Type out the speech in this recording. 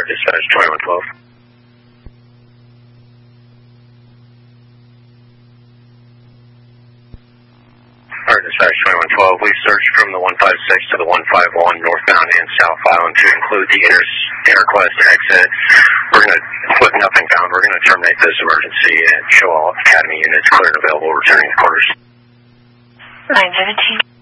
Dispatch 2112. Fire Dispatch 2112, we searched from the 156 to the 151 northbound and South Island to include the Interquest exit. With nothing found, we're going to terminate this emergency and show all Academy units clear and available, returning to quarters. 917.